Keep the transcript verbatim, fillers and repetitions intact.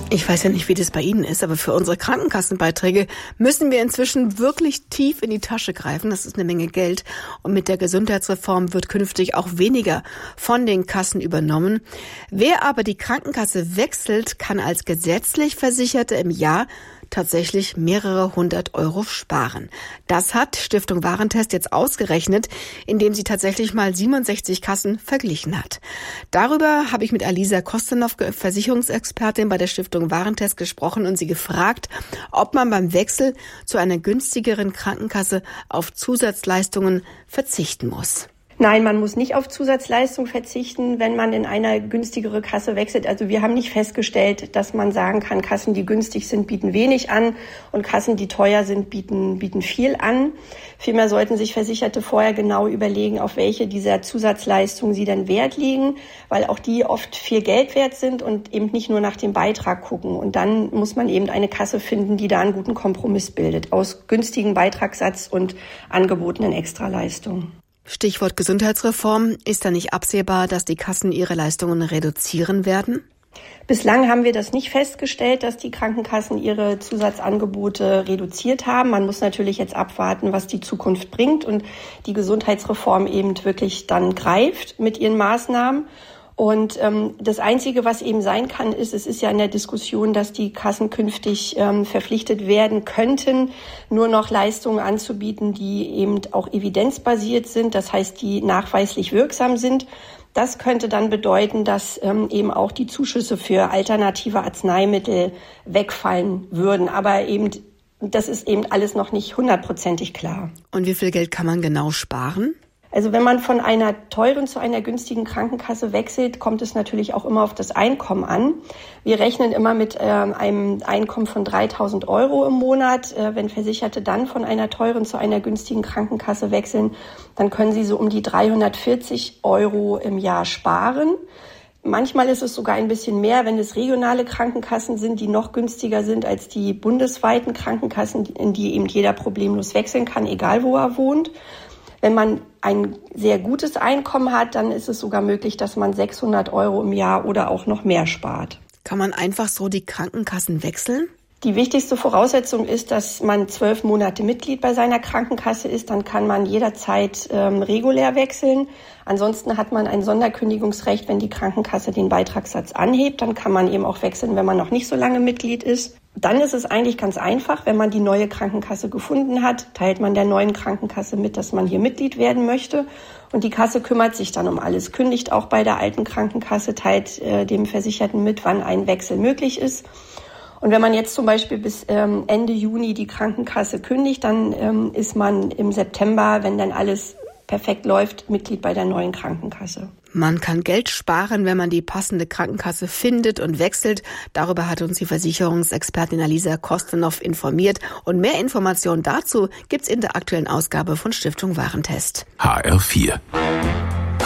Ich weiß ja nicht, wie das bei Ihnen ist, aber für unsere Krankenkassenbeiträge müssen wir inzwischen wirklich tief in die Tasche greifen. Das ist eine Menge Geld. Und mit der Gesundheitsreform wird künftig auch weniger von den Kassen übernommen. Wer aber die Krankenkasse wechselt, kann als gesetzlich Versicherte im Jahr tatsächlich mehrere hundert Euro sparen. Das hat Stiftung Warentest jetzt ausgerechnet, indem sie tatsächlich mal siebenundsechzig Kassen verglichen hat. Darüber habe ich mit Alisa Kostenow, Versicherungsexpertin bei der Stiftung Warentest, gesprochen und sie gefragt, ob man beim Wechsel zu einer günstigeren Krankenkasse auf Zusatzleistungen verzichten muss. Nein, man muss nicht auf Zusatzleistung verzichten, wenn man in eine günstigere Kasse wechselt. Also wir haben nicht festgestellt, dass man sagen kann, Kassen, die günstig sind, bieten wenig an und Kassen, die teuer sind, bieten, bieten viel an. Vielmehr sollten sich Versicherte vorher genau überlegen, auf welche dieser Zusatzleistungen sie denn Wert legen, weil auch die oft viel Geld wert sind und eben nicht nur nach dem Beitrag gucken. Und dann muss man eben eine Kasse finden, die da einen guten Kompromiss bildet aus günstigem Beitragssatz und angebotenen Extraleistungen. Stichwort Gesundheitsreform. Ist da nicht absehbar, dass die Kassen ihre Leistungen reduzieren werden? Bislang haben wir das nicht festgestellt, dass die Krankenkassen ihre Zusatzangebote reduziert haben. Man muss natürlich jetzt abwarten, was die Zukunft bringt und die Gesundheitsreform eben wirklich dann greift mit ihren Maßnahmen. Und ähm, das Einzige, was eben sein kann, ist, es ist ja in der Diskussion, dass die Kassen künftig ähm, verpflichtet werden könnten, nur noch Leistungen anzubieten, die eben auch evidenzbasiert sind, das heißt, die nachweislich wirksam sind. Das könnte dann bedeuten, dass ähm, eben auch die Zuschüsse für alternative Arzneimittel wegfallen würden. Aber eben, das ist eben alles noch nicht hundertprozentig klar. Und wie viel Geld kann man genau sparen? Also wenn man von einer teuren zu einer günstigen Krankenkasse wechselt, kommt es natürlich auch immer auf das Einkommen an. Wir rechnen immer mit äh, einem Einkommen von dreitausend Euro im Monat. Äh, wenn Versicherte dann von einer teuren zu einer günstigen Krankenkasse wechseln, dann können sie so um die dreihundertvierzig Euro im Jahr sparen. Manchmal ist es sogar ein bisschen mehr, wenn es regionale Krankenkassen sind, die noch günstiger sind als die bundesweiten Krankenkassen, in die eben jeder problemlos wechseln kann, egal wo er wohnt. Wenn man ein sehr gutes Einkommen hat, dann ist es sogar möglich, dass man sechshundert Euro im Jahr oder auch noch mehr spart. Kann man einfach so die Krankenkassen wechseln? Die wichtigste Voraussetzung ist, dass man zwölf Monate Mitglied bei seiner Krankenkasse ist. Dann kann man jederzeit ähm, regulär wechseln. Ansonsten hat man ein Sonderkündigungsrecht, wenn die Krankenkasse den Beitragssatz anhebt. Dann kann man eben auch wechseln, wenn man noch nicht so lange Mitglied ist. Dann ist es eigentlich ganz einfach, wenn man die neue Krankenkasse gefunden hat, teilt man der neuen Krankenkasse mit, dass man hier Mitglied werden möchte. Und die Kasse kümmert sich dann um alles, kündigt auch bei der alten Krankenkasse, teilt äh, dem Versicherten mit, wann ein Wechsel möglich ist. Und wenn man jetzt zum Beispiel bis ähm, Ende Juni die Krankenkasse kündigt, dann ähm, ist man im September, wenn dann alles perfekt läuft, Mitglied bei der neuen Krankenkasse. Man kann Geld sparen, wenn man die passende Krankenkasse findet und wechselt. Darüber hat uns die Versicherungsexpertin Alisa Kostenow informiert. Und mehr Informationen dazu gibt's in der aktuellen Ausgabe von Stiftung Warentest. H R vier